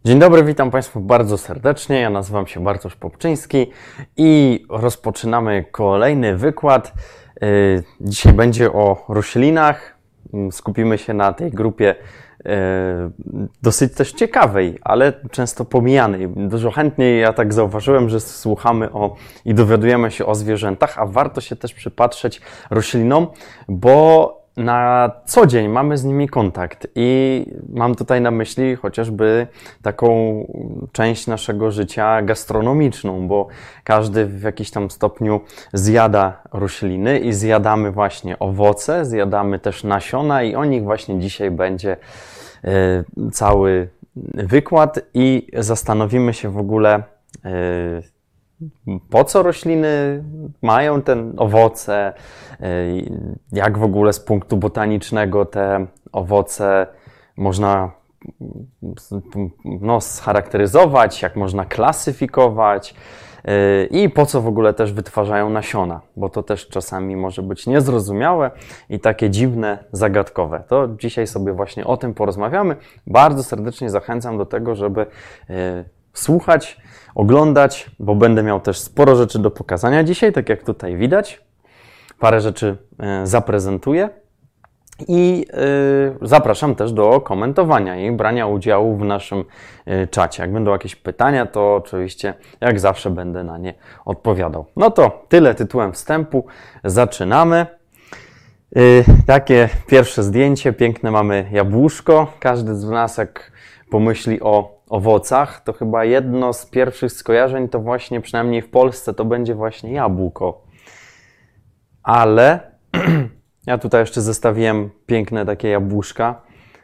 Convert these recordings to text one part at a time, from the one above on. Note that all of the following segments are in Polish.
Dzień dobry, witam Państwa bardzo serdecznie. Ja nazywam się Bartosz Popczyński i rozpoczynamy kolejny wykład. Dzisiaj będzie o roślinach. Skupimy się na tej grupie dosyć też ciekawej, ale często pomijanej. Dużo chętniej ja tak zauważyłem, że słuchamy i dowiadujemy się o zwierzętach, a warto się też przypatrzeć roślinom, bo na co dzień mamy z nimi kontakt i mam tutaj na myśli chociażby taką część naszego życia gastronomiczną, bo każdy w jakiś tam stopniu zjada rośliny i zjadamy właśnie owoce, zjadamy też nasiona i o nich właśnie dzisiaj będzie cały wykład i zastanowimy się w ogóle, po co rośliny mają te owoce, jak w ogóle z punktu botanicznego te owoce można scharakteryzować, jak można klasyfikować i po co w ogóle też wytwarzają nasiona, bo to też czasami może być niezrozumiałe i takie dziwne, zagadkowe. To dzisiaj sobie właśnie o tym porozmawiamy. Bardzo serdecznie zachęcam do tego, żeby słuchać, oglądać, bo będę miał też sporo rzeczy do pokazania dzisiaj, tak jak tutaj widać. Parę rzeczy zaprezentuję i zapraszam też do komentowania i brania udziału w naszym czacie. Jak będą jakieś pytania, to oczywiście jak zawsze będę na nie odpowiadał. No to tyle tytułem wstępu. Zaczynamy. Takie pierwsze zdjęcie, piękne mamy jabłuszko. Każdy z nas jak pomyśli o owocach, to chyba jedno z pierwszych skojarzeń to właśnie, przynajmniej w Polsce, to będzie właśnie jabłko. Ale ja tutaj jeszcze zestawiłem piękne takie jabłuszka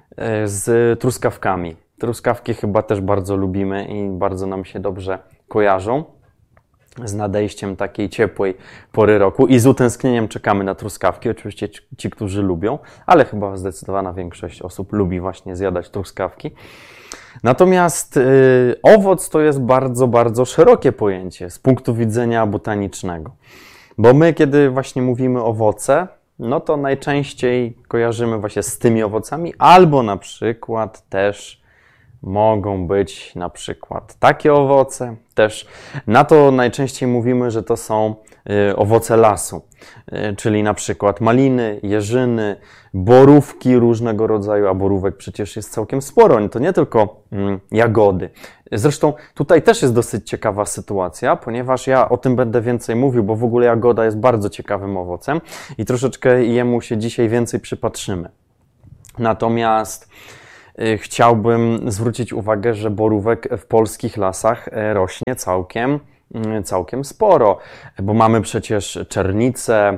z truskawkami. Truskawki chyba też bardzo lubimy i bardzo nam się dobrze kojarzą z nadejściem takiej ciepłej pory roku i z utęsknieniem czekamy na truskawki, oczywiście ci, którzy lubią, ale chyba zdecydowana większość osób lubi właśnie zjadać truskawki. Natomiast owoc to jest bardzo, bardzo szerokie pojęcie z punktu widzenia botanicznego, bo my, kiedy właśnie mówimy owoce, no to najczęściej kojarzymy właśnie z tymi owocami, albo na przykład też mogą być na przykład takie owoce, też na to najczęściej mówimy, że to są owoce lasu, czyli na przykład maliny, jeżyny, borówki różnego rodzaju, a borówek przecież jest całkiem sporo, to nie tylko jagody. Zresztą tutaj też jest dosyć ciekawa sytuacja, ponieważ ja o tym będę więcej mówił, bo w ogóle jagoda jest bardzo ciekawym owocem i troszeczkę jemu się dzisiaj więcej przypatrzymy. Natomiast chciałbym zwrócić uwagę, że borówek w polskich lasach rośnie całkiem sporo, bo mamy przecież czernice,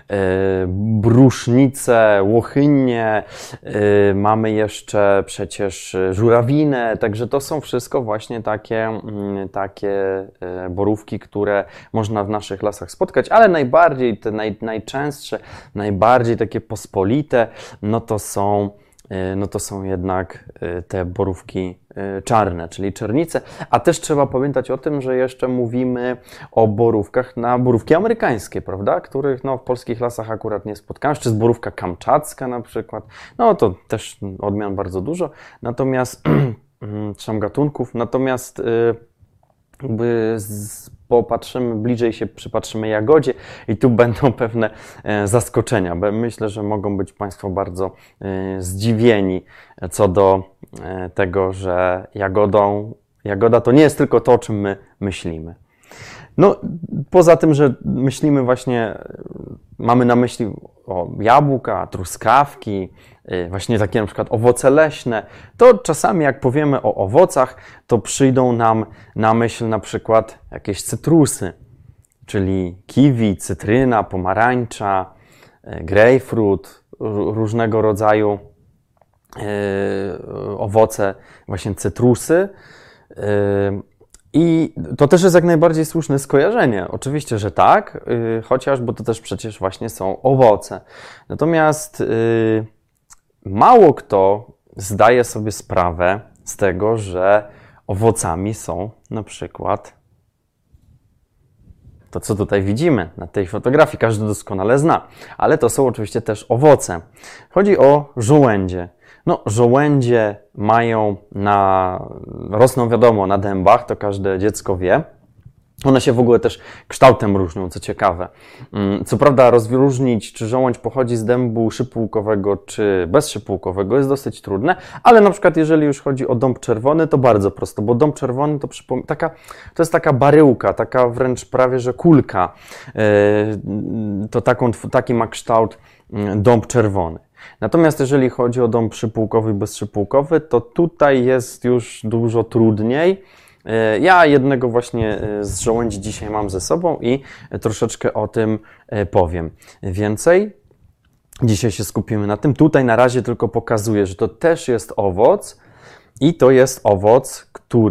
brusznice, łochynie, mamy jeszcze przecież żurawinę, także to są wszystko właśnie takie borówki, które można w naszych lasach spotkać, ale najbardziej, te najczęstsze, najbardziej takie pospolite, no to są jednak te borówki czarne, czyli czernice. A też trzeba pamiętać o tym, że jeszcze mówimy o borówkach na borówki amerykańskie, prawda? Których w polskich lasach akurat nie spotkałem. Jeszcze jest borówka kamczacka na przykład. No to też odmian bardzo dużo. Natomiast, trzem gatunków. Natomiast popatrzymy, bliżej się przypatrzymy jagodzie i tu będą pewne zaskoczenia. Myślę, że mogą być Państwo bardzo zdziwieni co do tego, że jagoda to nie jest tylko to, o czym my myślimy. No, poza tym, że myślimy właśnie, mamy na myśli jabłka, truskawki, właśnie takie na przykład owoce leśne, to czasami jak powiemy o owocach, to przyjdą nam na myśl na przykład jakieś cytrusy, czyli kiwi, cytryna, pomarańcza, grejpfrut, różnego rodzaju owoce, właśnie cytrusy. I to też jest jak najbardziej słuszne skojarzenie. Oczywiście, że tak, chociaż, bo to też przecież właśnie są owoce. Natomiast mało kto zdaje sobie sprawę z tego, że owocami są na przykład to, co tutaj widzimy na tej fotografii, każdy doskonale zna, ale to są oczywiście też owoce. Chodzi o żołędzie. No, żołędzie rosną wiadomo na dębach, to każde dziecko wie. One się w ogóle też kształtem różnią, co ciekawe. Co prawda rozróżnić, czy żołądź pochodzi z dębu szypułkowego, czy bezszypułkowego jest dosyć trudne, ale na przykład jeżeli już chodzi o dąb czerwony, to bardzo prosto, bo dąb czerwony to jest taka baryłka, taka wręcz prawie, że kulka. Taki ma kształt dąb czerwony. Natomiast jeżeli chodzi o dąb szypułkowy i bezszypułkowy, to tutaj jest już dużo trudniej. Ja jednego właśnie z żołędzi dzisiaj mam ze sobą i troszeczkę o tym powiem więcej. Dzisiaj się skupimy na tym. Tutaj na razie tylko pokazuję, że to też jest owoc i to jest owoc,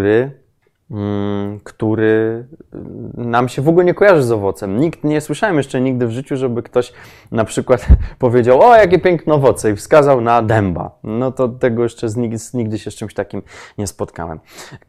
który nam się w ogóle nie kojarzy z owocem. Nie słyszałem jeszcze nigdy w życiu, żeby ktoś na przykład powiedział: o, jakie piękne owoce, i wskazał na dęba. No to tego jeszcze nigdy się z czymś takim nie spotkałem.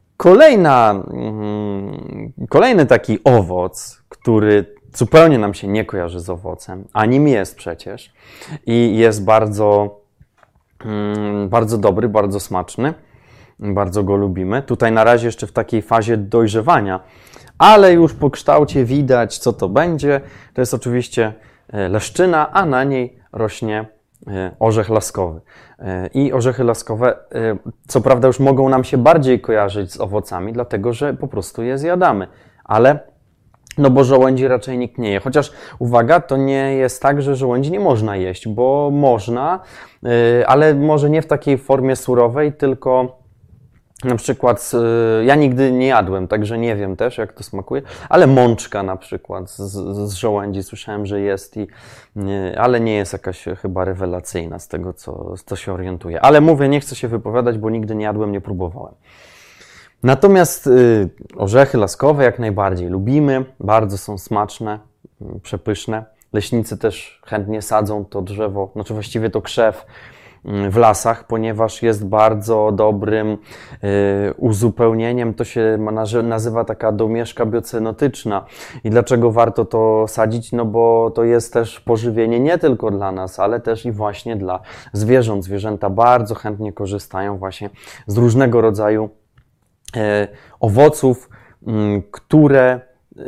Kolejny taki owoc, który zupełnie nam się nie kojarzy z owocem, a nim jest przecież i jest bardzo, bardzo dobry, bardzo smaczny, bardzo go lubimy. Tutaj na razie jeszcze w takiej fazie dojrzewania, ale już po kształcie widać, co to będzie. To jest oczywiście leszczyna, a na niej rośnie orzech laskowy. I orzechy laskowe, co prawda, już mogą nam się bardziej kojarzyć z owocami, dlatego że po prostu je zjadamy. Ale, no bo żołędzi raczej nikt nie je. Chociaż, uwaga, to nie jest tak, że żołędzi nie można jeść, bo można, ale może nie w takiej formie surowej, tylko na przykład, ja nigdy nie jadłem, także nie wiem też, jak to smakuje, ale mączka na przykład z żołędzi słyszałem, że jest, ale nie jest jakaś chyba rewelacyjna z tego, co się orientuję. Ale mówię, nie chcę się wypowiadać, bo nigdy nie jadłem, nie próbowałem. Natomiast orzechy laskowe jak najbardziej lubimy, bardzo są smaczne, przepyszne. Leśnicy też chętnie sadzą to drzewo, znaczy właściwie to krzew, w lasach, ponieważ jest bardzo dobrym uzupełnieniem. To się nazywa taka domieszka biocenotyczna. I dlaczego warto to sadzić? No bo to jest też pożywienie nie tylko dla nas, ale też i właśnie dla zwierząt. Zwierzęta bardzo chętnie korzystają właśnie z różnego rodzaju owoców, które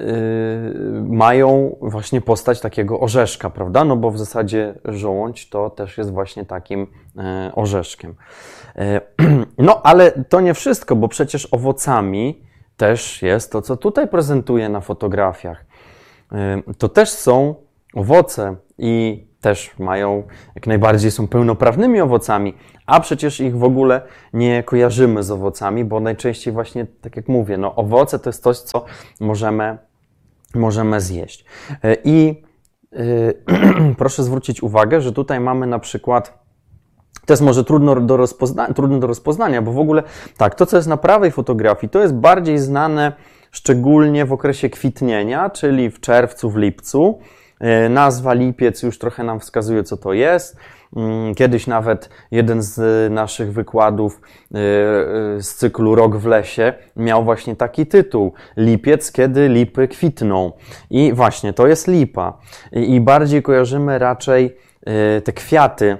mają właśnie postać takiego orzeszka, prawda? No bo w zasadzie żołądź to też jest właśnie takim orzeszkiem. No ale to nie wszystko, bo przecież owocami też jest to, co tutaj prezentuję na fotografiach. To też są owoce i też jak najbardziej są pełnoprawnymi owocami, a przecież ich w ogóle nie kojarzymy z owocami, bo najczęściej właśnie, tak jak mówię, no owoce to jest coś, co możemy zjeść. I proszę zwrócić uwagę, że tutaj mamy na przykład, to jest może trudne do rozpoznania, bo w ogóle tak, to co jest na prawej fotografii, to jest bardziej znane szczególnie w okresie kwitnienia, czyli w czerwcu, w lipcu. Nazwa lipiec już trochę nam wskazuje, co to jest. Kiedyś nawet jeden z naszych wykładów z cyklu Rok w lesie miał właśnie taki tytuł: Lipiec, kiedy lipy kwitną. I właśnie to jest lipa. I bardziej kojarzymy raczej te kwiaty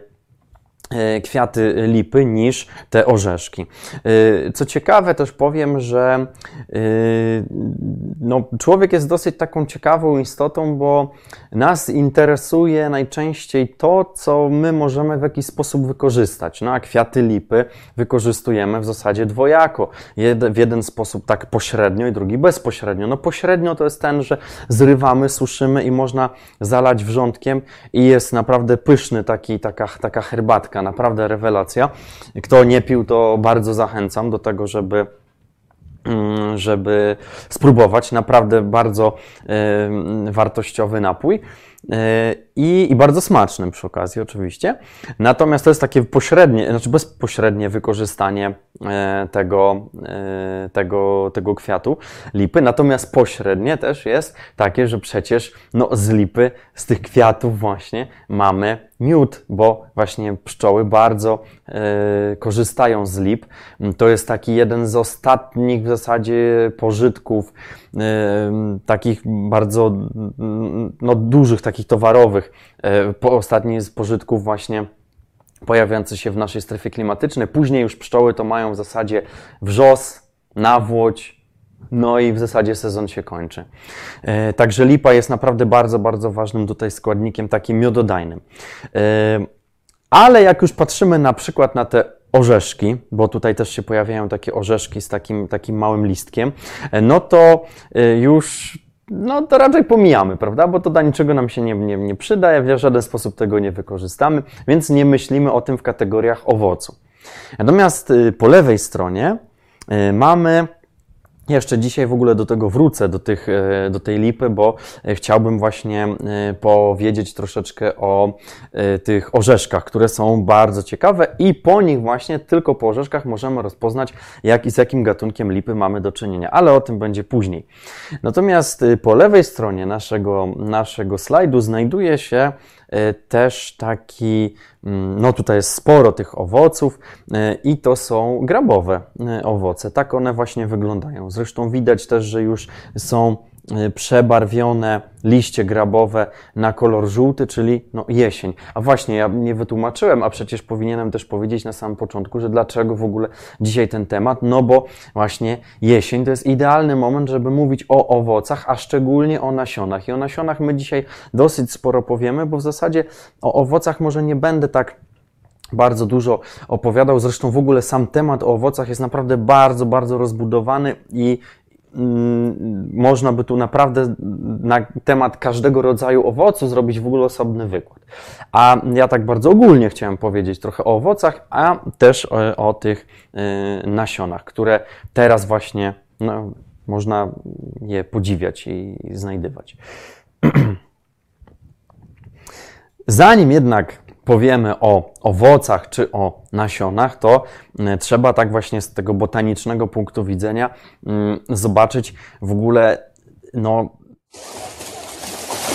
lipy niż te orzeszki. Co ciekawe, też powiem, że no, człowiek jest dosyć taką ciekawą istotą, bo nas interesuje najczęściej to, co my możemy w jakiś sposób wykorzystać. No a kwiaty lipy wykorzystujemy w zasadzie dwojako. W jeden sposób tak pośrednio i drugi bezpośrednio. No pośrednio to jest ten, że zrywamy, suszymy i można zalać wrzątkiem i jest naprawdę pyszny taka herbatka. Naprawdę rewelacja. Kto nie pił, to bardzo zachęcam do tego, żeby spróbować. Naprawdę bardzo wartościowy napój i bardzo smaczny przy okazji oczywiście. Natomiast to jest takie pośrednie, znaczy bezpośrednie wykorzystanie tego kwiatu lipy. Natomiast pośrednie też jest takie, że przecież no, z lipy, z tych kwiatów właśnie mamy miód, bo właśnie pszczoły bardzo korzystają z lip. To jest taki jeden z ostatnich w zasadzie pożytków, takich bardzo no, dużych, takich towarowych, ostatni z pożytków właśnie pojawiające się w naszej strefie klimatycznej. Później już pszczoły to mają w zasadzie wrzos, nawłoć, no i w zasadzie sezon się kończy. Także lipa jest naprawdę bardzo, bardzo ważnym tutaj składnikiem takim miododajnym. Ale jak już patrzymy na przykład na te orzeszki, bo tutaj też się pojawiają takie orzeszki z takim małym listkiem, no to już to raczej pomijamy, prawda? Bo to do niczego nam się nie przyda, w żaden sposób tego nie wykorzystamy, więc nie myślimy o tym w kategoriach owocu. Natomiast po lewej stronie mamy, jeszcze dzisiaj w ogóle do tego wrócę, do tej lipy, bo chciałbym właśnie powiedzieć troszeczkę o tych orzeszkach, które są bardzo ciekawe i po nich właśnie, tylko po orzeszkach możemy rozpoznać, z jakim gatunkiem lipy mamy do czynienia, ale o tym będzie później. Natomiast po lewej stronie naszego slajdu znajduje się też taki, tutaj jest sporo tych owoców i to są grabowe owoce. Tak one właśnie wyglądają. Zresztą widać też, że już są przebarwione liście grabowe na kolor żółty, czyli jesień. A właśnie, ja nie wytłumaczyłem, a przecież powinienem też powiedzieć na samym początku, że dlaczego w ogóle dzisiaj ten temat, bo właśnie jesień to jest idealny moment, żeby mówić o owocach, a szczególnie o nasionach. I o nasionach my dzisiaj dosyć sporo powiemy, bo w zasadzie o owocach może nie będę tak bardzo dużo opowiadał. Zresztą w ogóle sam temat o owocach jest naprawdę bardzo, bardzo rozbudowany i można by tu naprawdę na temat każdego rodzaju owocu zrobić w ogóle osobny wykład. A ja tak bardzo ogólnie chciałem powiedzieć trochę o owocach, a też o tych nasionach, które teraz właśnie można je podziwiać i znajdywać. Zanim jednak powiemy o owocach czy o nasionach, to trzeba tak właśnie z tego botanicznego punktu widzenia zobaczyć w ogóle